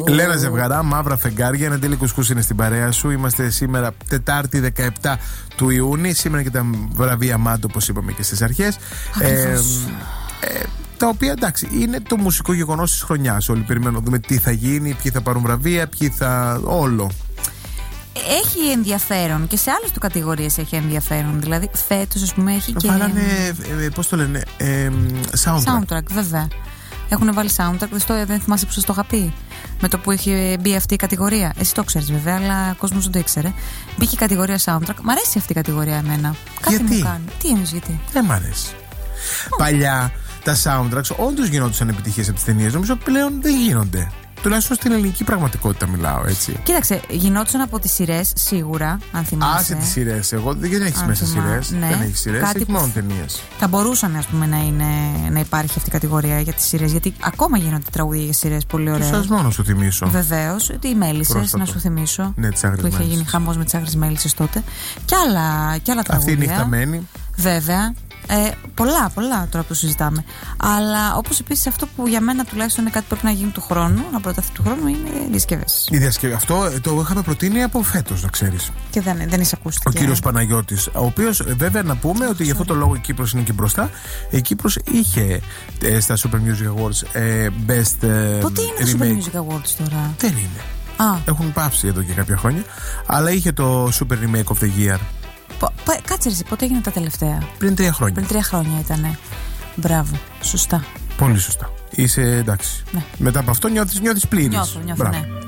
Λένα Ζευγαρά, μαύρα φεγγάρια. Ένα τέλειο κουσκούς είναι στην παρέα σου. Είμαστε σήμερα Τετάρτη 17 του Ιούνιου. Σήμερα και τα βραβεία Μάντο, όπως είπαμε και στις αρχές. Τα οποία εντάξει είναι το μουσικό γεγονός της χρονιάς. Όλοι περιμένουν να δούμε τι θα γίνει, ποιοι θα πάρουν βραβεία, ποιοι θα. Όλο. Έχει ενδιαφέρον και σε άλλες του κατηγορίες έχει ενδιαφέρον. Δηλαδή φέτος, ας πούμε, έχει και. Βάλανε, πώς το λένε, soundtrack. Βέβαια. Έχουν βάλει soundtrack, δεν θυμάσαι που σας το είχα πει. Με το που είχε μπει αυτή η κατηγορία. Εσύ το ξέρεις βέβαια, αλλά ο κόσμος δεν το ήξερε. Μπήκε η κατηγορία soundtrack. Μ' αρέσει αυτή η κατηγορία εμένα. Κάτι γιατί? μου κάνει. Τι εννοείς γιατί? Δεν μ' αρέσει. Παλιά τα soundtracks όντως γινόντουσαν επιτυχίες από τις ταινίες. Νομίζω πλέον δεν γίνονται. Τουλάχιστον στην ελληνική πραγματικότητα μιλάω, έτσι. Κοίταξε, γινόντουσαν από τις σειρές σίγουρα, αν θυμάσαι. Άσε τις σειρές. Εγώ δεν έχεις μέσα σειρές. Ναι. Δεν έχεις σειρές, έχει μόνο ταινίες. Θα μπορούσαν, ας πούμε, να υπάρχει αυτή η κατηγορία για τις σειρές. Γιατί ακόμα γίνονται τραγούδια για σειρές πολύ ωραία. Σας μόνο σου θυμίσω. Βεβαίως, οι Μέλισσες, να σου θυμίσω. Ναι, τις Άγριες Που είχε γίνει χαμός με τις Άγριες Μέλισσες τότε. Κι άλλα τραγούδια. Αυτή η νυχταμένη. Βέβαια. Πολλά τώρα που συζητάμε. Αλλά όπως επίσης αυτό που για μένα τουλάχιστον είναι κάτι που πρέπει να γίνει του χρόνου, να προταθεί του χρόνου, είναι οι διασκευές. Η διασκευή. Αυτό το είχαμε προτείνει από φέτος, να ξέρεις. Και δεν εισακούστηκε. Ο κύριος Παναγιώτης, ο οποίος βέβαια να πούμε ότι για αυτό το λόγο η Κύπρος είναι και μπροστά. Η Κύπρος είχε στα Super Music Awards Best Πότε είναι Remake. Super Music Awards τώρα? Δεν είναι. Έχουν πάψει εδώ και κάποια χρόνια. Αλλά είχε το Super Remake of the Year. Κάτσε ρε, πότε έγινε τα τελευταία? Πριν 3 χρόνια. Πριν 3 χρόνια ήτανε. Μπράβο, σωστά. Πολύ σωστά. Είσαι εντάξει. Ναι. Μετά από αυτό νιώθεις πλήρης. Νιώθω, ναι.